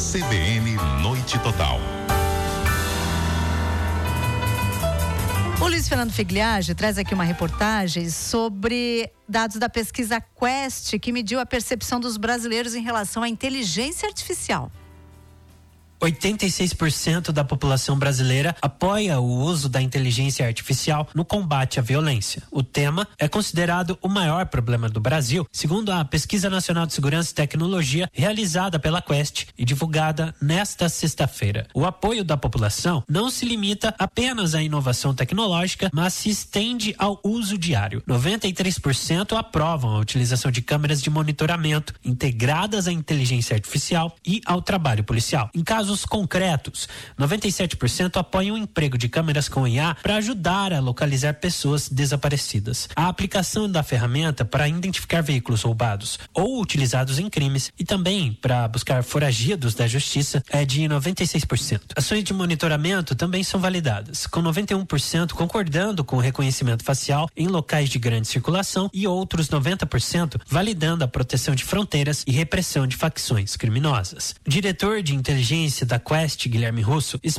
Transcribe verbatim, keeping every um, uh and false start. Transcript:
C B N Noite Total. O Luiz Fernando Figliage traz aqui uma reportagem sobre dados da pesquisa Quest, que mediu a percepção dos brasileiros em relação à inteligência artificial. oitenta e seis por cento da população brasileira apoia o uso da inteligência artificial no combate à violência. O tema é considerado o maior problema do Brasil, segundo a Pesquisa Nacional de Segurança e Tecnologia realizada pela Quest e divulgada nesta sexta-feira. O apoio da população não se limita apenas à inovação tecnológica, mas se estende ao uso diário. noventa e três por cento aprovam a utilização de câmeras de monitoramento integradas à inteligência artificial e ao trabalho policial. Em casos concretos, noventa e sete por cento apoiam o emprego de câmeras com I A para ajudar a localizar pessoas desaparecidas. A aplicação da ferramenta para identificar veículos roubados ou utilizados em crimes e também para buscar foragidos da justiça é de noventa e seis por cento. Ações de monitoramento também são validadas, com noventa e um por cento concordando com o reconhecimento facial em locais de grande circulação e outros noventa por cento validando a proteção de fronteiras e repressão de facções criminosas. O diretor de inteligência da Quest, Guilherme Russo,